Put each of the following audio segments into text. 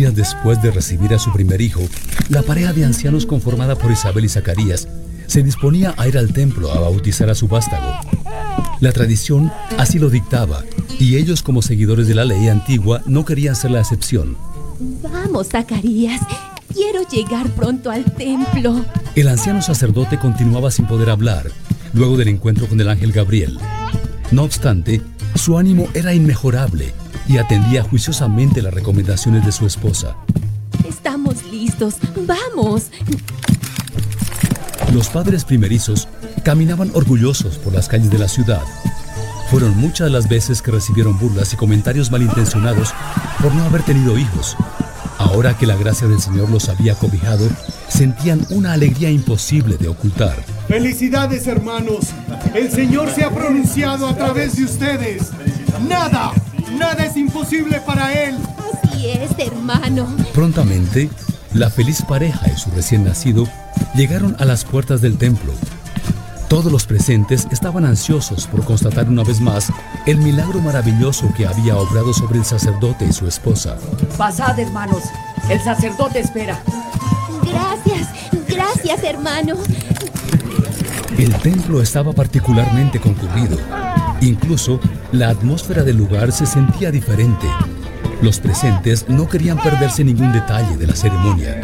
días después de recibir a su primer hijo, la pareja de ancianos conformada por Isabel y Zacarías se disponía a ir al templo a bautizar a su vástago. La tradición así lo dictaba, y ellos, como seguidores de la ley antigua, no querían ser la excepción. Vamos, Zacarías, quiero llegar pronto al templo. El anciano sacerdote continuaba sin poder hablar, luego del encuentro con el ángel Gabriel. No obstante, su ánimo era inmejorable y atendía juiciosamente las recomendaciones de su esposa. Estamos listos, vamos. Los padres primerizos caminaban orgullosos por las calles de la ciudad. Fueron muchas las veces que recibieron burlas y comentarios malintencionados por no haber tenido hijos. Ahora que la gracia del Señor los había cobijado, sentían una alegría imposible de ocultar. ¡Felicidades, hermanos! El Señor se ha pronunciado a través de ustedes. ¡Nada es imposible para Él! Así es, hermano. Prontamente, la feliz pareja y su recién nacido llegaron a las puertas del templo. Todos los presentes estaban ansiosos por constatar una vez más el milagro maravilloso que había obrado sobre el sacerdote y su esposa. Pasad, hermanos, el sacerdote espera. Gracias, hermano. El templo estaba particularmente concurrido. Incluso la atmósfera del lugar se sentía diferente. Los presentes no querían perderse ningún detalle de la ceremonia.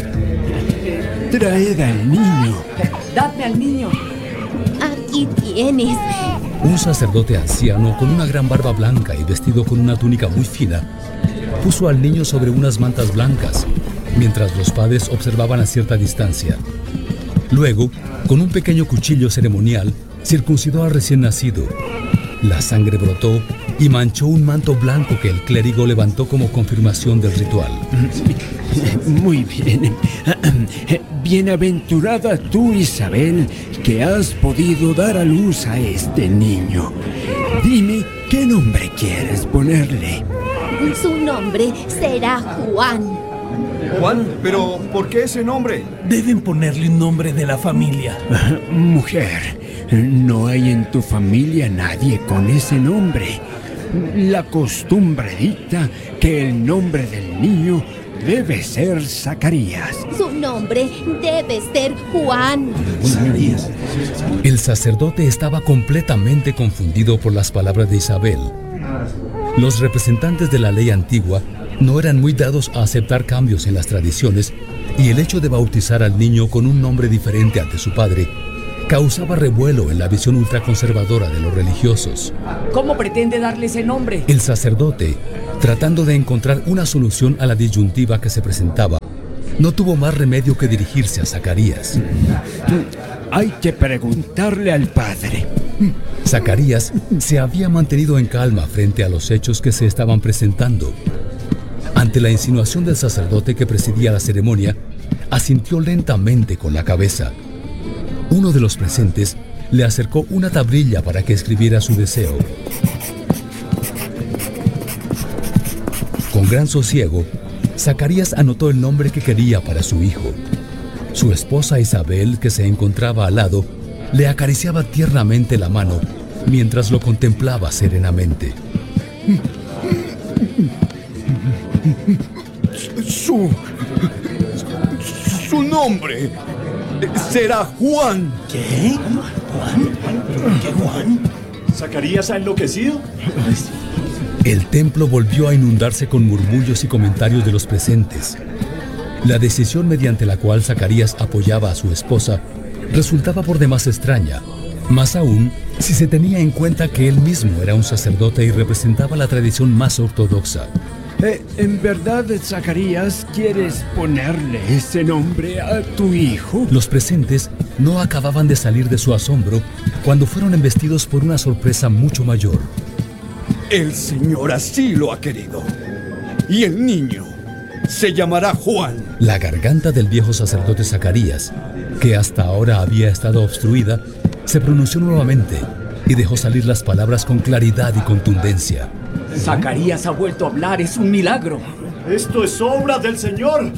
Traed al niño. Dadme al niño. Aquí tienes. Un sacerdote anciano con una gran barba blanca y vestido con una túnica muy fina puso al niño sobre unas mantas blancas, mientras los padres observaban a cierta distancia. Luego, con un pequeño cuchillo ceremonial, circuncidó al recién nacido. La sangre brotó y manchó un manto blanco que el clérigo levantó como confirmación del ritual. Muy bien. Bienaventurada tú, Isabel, que has podido dar a luz a este niño. Dime, ¿qué nombre quieres ponerle? Su nombre será Juan. Juan, pero ¿por qué ese nombre? Deben ponerle un nombre de la familia. Mujer, no hay en tu familia nadie con ese nombre. La costumbre dicta que el nombre del niño debe ser Zacarías. Su nombre debe ser Juan. El sacerdote estaba completamente confundido por las palabras de Isabel. Los representantes de la ley antigua no eran muy dados a aceptar cambios en las tradiciones, y el hecho de bautizar al niño con un nombre diferente al de su padre causaba revuelo en la visión ultraconservadora de los religiosos. ¿Cómo pretende darle ese nombre? El sacerdote, tratando de encontrar una solución a la disyuntiva que se presentaba, no tuvo más remedio que dirigirse a Zacarías. Hay que preguntarle al padre. Zacarías se había mantenido en calma frente a los hechos que se estaban presentando. Ante la insinuación del sacerdote que presidía la ceremonia, asintió lentamente con la cabeza. Uno de los presentes le acercó una tablilla para que escribiera su deseo. Con gran sosiego, Zacarías anotó el nombre que quería para su hijo. Su esposa Isabel, que se encontraba al lado, le acariciaba tiernamente la mano mientras lo contemplaba serenamente. Su nombre será Juan. ¿Qué? ¿Juan? ¿Qué Juan? ¿Zacarías ha enloquecido? El templo volvió a inundarse con murmullos y comentarios de los presentes. La decisión mediante la cual Zacarías apoyaba a su esposa resultaba por demás extraña, más aún si se tenía en cuenta que él mismo era un sacerdote y representaba la tradición más ortodoxa. ¿En verdad, Zacarías, quieres ponerle ese nombre a tu hijo? Los presentes no acababan de salir de su asombro cuando fueron embestidos por una sorpresa mucho mayor. El Señor así lo ha querido. Y el niño se llamará Juan. La garganta del viejo sacerdote Zacarías, que hasta ahora había estado obstruida, se pronunció nuevamente y dejó salir las palabras con claridad y contundencia. Zacarías ha vuelto a hablar, es un milagro. Esto es obra del Señor.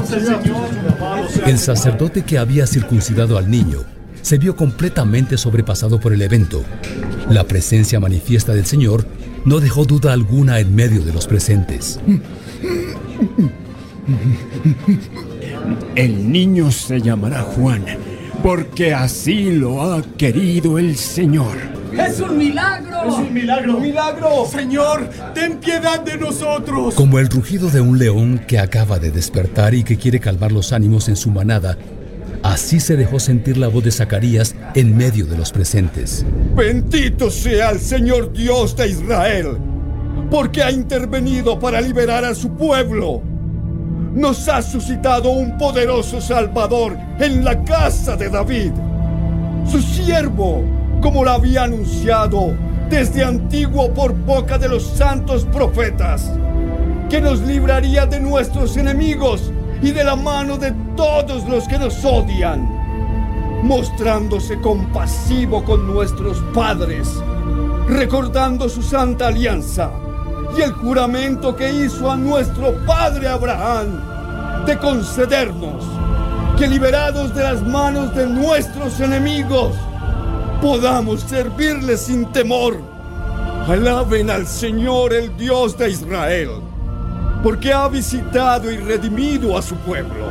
El sacerdote que había circuncidado al niño se vio completamente sobrepasado por el evento. La presencia manifiesta del Señor no dejó duda alguna en medio de los presentes. El niño se llamará Juan, porque así lo ha querido el Señor. ¡Es un milagro! ¡Es un milagro! ¡Milagro! ¡Señor, ten piedad de nosotros! Como el rugido de un león que acaba de despertar y que quiere calmar los ánimos en su manada, así se dejó sentir la voz de Zacarías en medio de los presentes. Bendito sea el Señor Dios de Israel, porque ha intervenido para liberar a su pueblo. Nos ha suscitado un poderoso Salvador en la casa de David, su siervo, como lo había anunciado desde antiguo por boca de los santos profetas, que nos libraría de nuestros enemigos y de la mano de todos los que nos odian, mostrándose compasivo con nuestros padres, recordando su santa alianza y el juramento que hizo a nuestro padre Abraham de concedernos que, liberados de las manos de nuestros enemigos, podamos servirle sin temor. Alaben al Señor, el Dios de Israel, porque ha visitado y redimido a su pueblo.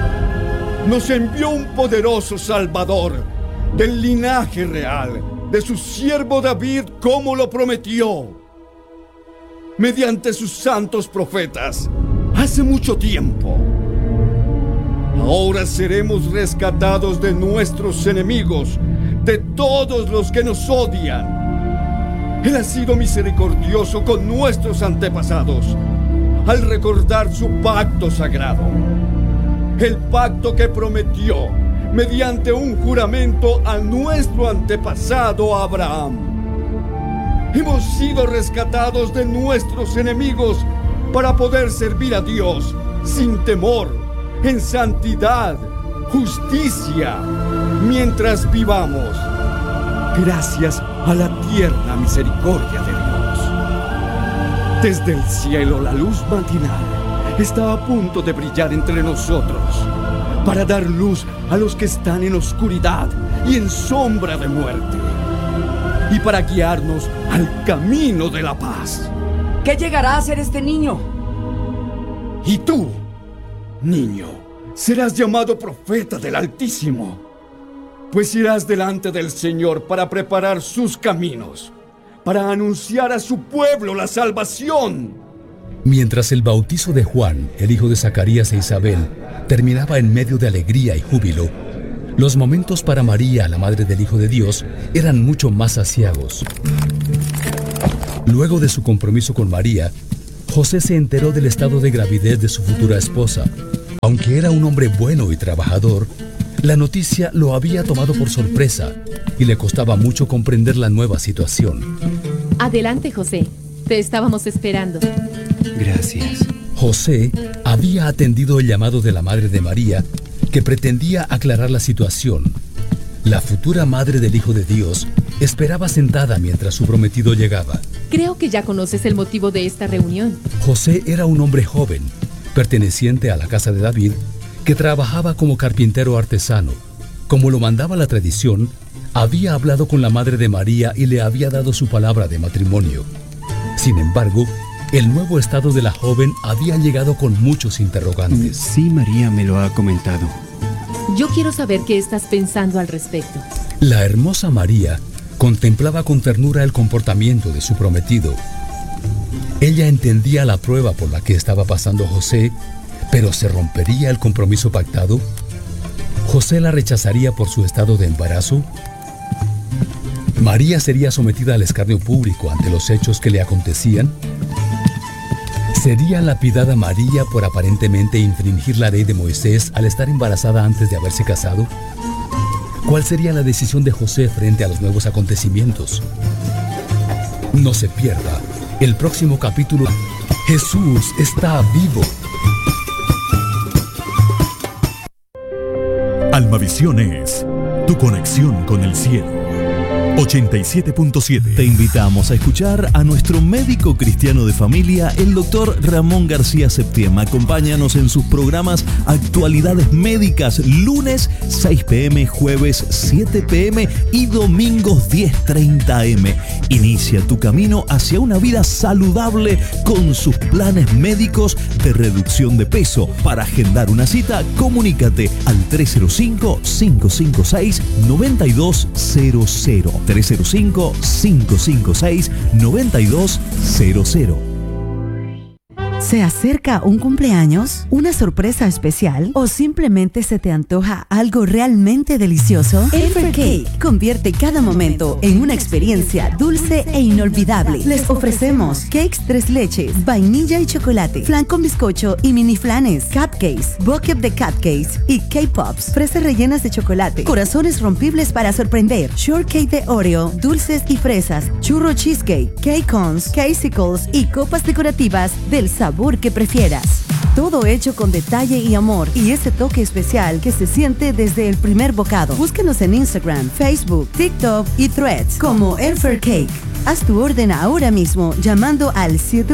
Nos envió un poderoso Salvador del linaje real de su siervo David, como lo prometió mediante sus santos profetas hace mucho tiempo. Ahora seremos rescatados de nuestros enemigos, de todos los que nos odian. Él ha sido misericordioso con nuestros antepasados al recordar su pacto sagrado, el pacto que prometió mediante un juramento a nuestro antepasado Abraham. Hemos sido rescatados de nuestros enemigos para poder servir a Dios sin temor, en santidad, justicia, mientras vivamos, gracias a la tierna misericordia de Dios. Desde el cielo la luz matinal está a punto de brillar entre nosotros para dar luz a los que están en oscuridad y en sombra de muerte, y para guiarnos al camino de la paz. ¿Qué llegará a ser este niño? Y tú, niño, serás llamado profeta del Altísimo, pues irás delante del Señor para preparar sus caminos, para anunciar a su pueblo la salvación. Mientras el bautizo de Juan, el hijo de Zacarías e Isabel, terminaba en medio de alegría y júbilo, los momentos para María, la madre del Hijo de Dios, eran mucho más aciagos. Luego de su compromiso con María, José se enteró del estado de gravidez de su futura esposa. Aunque era un hombre bueno y trabajador, la noticia lo había tomado por sorpresa y le costaba mucho comprender la nueva situación. Adelante, José. Te estábamos esperando. Gracias. José había atendido el llamado de la madre de María, que pretendía aclarar la situación. La futura madre del Hijo de Dios esperaba sentada mientras su prometido llegaba. Creo que ya conoces el motivo de esta reunión. José era un hombre joven, perteneciente a la casa de David, que trabajaba como carpintero artesano. Como lo mandaba la tradición, había hablado con la madre de María y le había dado su palabra de matrimonio. Sin embargo, el nuevo estado de la joven había llegado con muchos interrogantes. Sí, María me lo ha comentado. Yo quiero saber qué estás pensando al respecto. La hermosa María contemplaba con ternura el comportamiento de su prometido. Ella entendía la prueba por la que estaba pasando José, pero ¿se rompería el compromiso pactado? ¿José la rechazaría por su estado de embarazo? ¿María sería sometida al escarnio público ante los hechos que le acontecían? ¿Sería lapidada María por aparentemente infringir la ley de Moisés al estar embarazada antes de haberse casado? ¿Cuál sería la decisión de José frente a los nuevos acontecimientos? No se pierda el próximo capítulo. Jesús está vivo. Almavisión es tu conexión con el cielo. 87.7. Te invitamos a escuchar a nuestro médico cristiano de familia, el doctor Ramón García Septiema. Acompáñanos en sus programas Actualidades Médicas, lunes 6 p.m., jueves 7 p.m. y domingos 10:30 a.m. Inicia tu camino hacia una vida saludable con sus planes médicos de reducción de peso. Para agendar una cita, comunícate al 305-556-9200. 305-556-9200. ¿Se acerca un cumpleaños, una sorpresa especial o simplemente se te antoja algo realmente delicioso? Elfer Cake convierte cada momento en una experiencia dulce e inolvidable. Les ofrecemos cakes 3 leches, vainilla y chocolate, flan con bizcocho y mini flanes, cupcakes, bucket de cupcakes y K-Pops, fresas rellenas de chocolate, corazones rompibles para sorprender, shortcake de Oreo, dulces y fresas, churro cheesecake, cake cones, casicles y copas decorativas del sabor que prefieras. Todo hecho con detalle y amor y ese toque especial que se siente desde el primer bocado. Búscanos en Instagram, Facebook, TikTok y Threads como Elfer Cake. Haz tu orden ahora mismo llamando al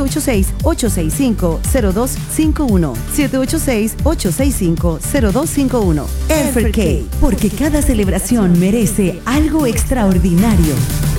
786-865-0251. 786-865-0251. Elfer Cake, porque cada celebración merece algo extraordinario.